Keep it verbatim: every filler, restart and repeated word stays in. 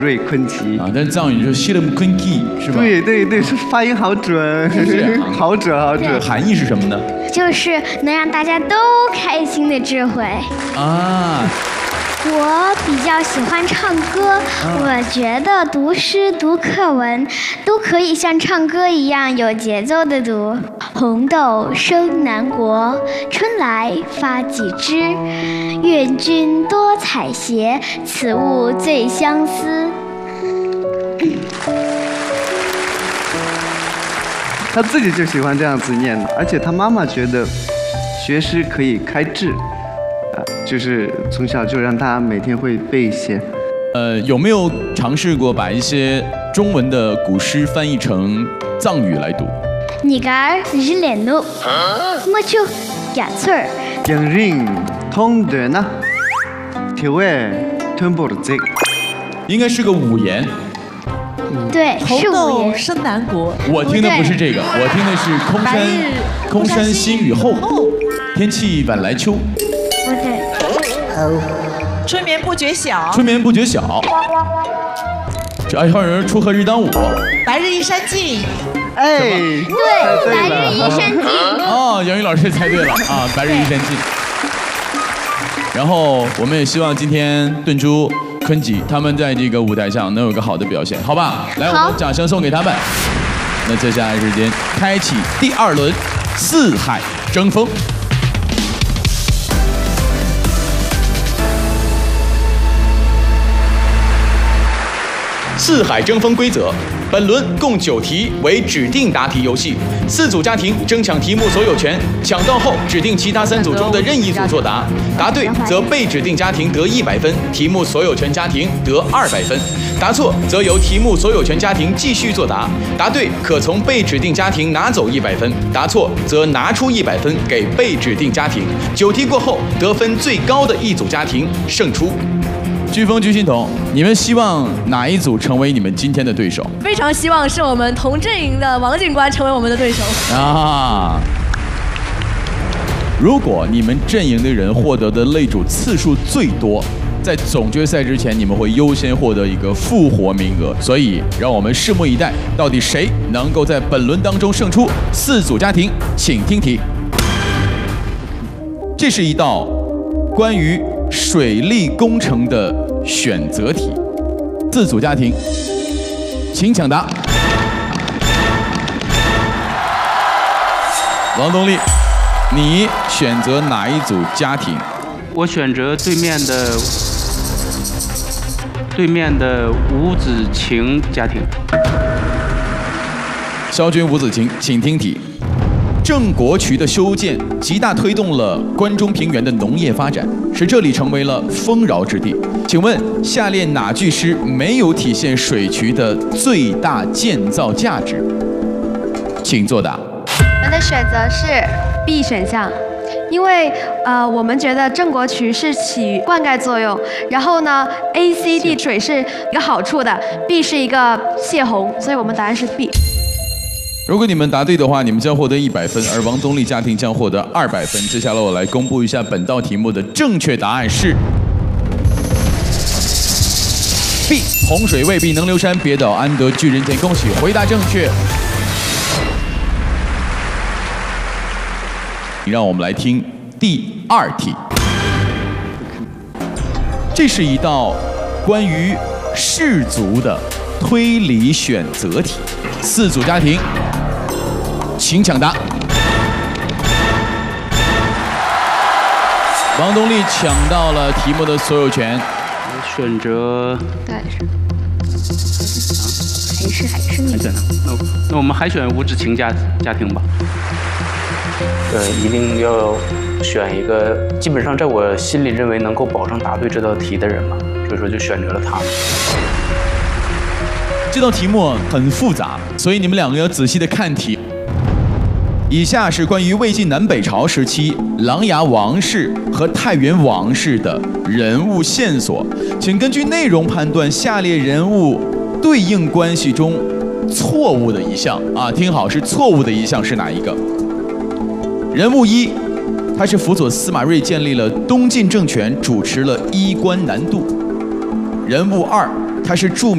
瑞坤吉啊，但是藏语就是西勒姆坤吉是吧？ 对对对，是发音好准，好准好准。 含义是什么呢？ 就是能让大家都开心的智慧啊。 我比较喜欢唱歌，我觉得读诗、读课文都可以像唱歌一样有节奏的读。红豆生南国，春来发几枝。愿君多采撷，此物最相思。 他自己就喜欢这样子念的，而且他妈妈觉得学诗可以开智。就是从小就让他每天会背一些。 呃，有没有尝试过把一些中文的古诗翻译成藏语来读？ 你个日练路，我就夹刺儿。 人人通的呢，条外吞不了这个。 应该是个五言。 对，是五言。 生南国。 我听的不是这个，我听的是空山空山新雨后，天气晚来秋。 不对。 春眠不觉晓， 春眠不觉晓。这还有人锄禾日当午。 白日依山尽。 哎， 对，白日依山尽。 哦，杨宇老师猜对了啊，白日依山尽。然后我们也希望今天顿珠、坤吉他们在这个舞台上能有个好的表现，好吧？来，我们掌声送给他们。那接下来时间开启第二轮四海争锋。四海争锋规则：本轮共九题，为指定答题游戏。四组家庭争抢题目所有权，抢到后指定其他三组中的任意组作答，答对则被指定家庭得一百分，题目所有权家庭得二百分；答错则由题目所有权家庭继续作答。答对可从被指定家庭拿走一百分，答错则拿出一百分给被指定家庭。九题过后，得分最高的一组家庭胜出。飓风飓心筒，你们希望哪一组成为你们今天的对手？ 非常希望是我们同阵营的王警官成为我们的对手啊！如果你们阵营的人获得的擂主次数最多，在总决赛之前，你们会优先获得一个复活名额。所以，让我们拭目以待，到底谁能够在本轮当中胜出？四组家庭，请听题。这是一道关于水利工程的选择题，四组家庭，请抢答。王东丽，你选择哪一组家庭？ 我选择对面的对面的吴子晴家庭。 萧军、吴子晴，请听题。郑国渠的修建极大推动了关中平原的农业发展，使这里成为了丰饶之地。请问下列哪句诗没有体现水渠的最大建造价值？请作答。 我们的选择是 B 选项，因为呃，我们觉得郑国渠是起灌溉作用，然后呢 ，A、C、D 水是有好处的 ，B 是一个泄洪，所以我们答案是 B。 如果你们答对的话，你们将获得一百分，而王东丽家庭将获得二百分。接下来我来公布一下本道题目的正确答案是 B。洪水未必能留山，别岛安得巨人田。恭喜，回答正确。让我们来听第二题。这是一道关于氏族的推理选择题，四组家庭，请抢答。王东丽抢到了题目的所有权。 选择对是，还是还是你。 那那我们还选吴志晴家家庭吧。 对，一定要选一个基本上在我心里认为能够保证答对这道题的人嘛，所以说就选择了他。 这道题目很复杂，所以你们两个要仔细的看题。以下是关于魏晋南北朝时期琅琊王氏和太原王氏的人物线索，请根据内容判断下列人物对应关系中错误的一项啊，听好，是错误的一项是哪一个？人物一，他是辅佐司马睿建立了东晋政权，主持了衣冠南渡。人物二，他是著名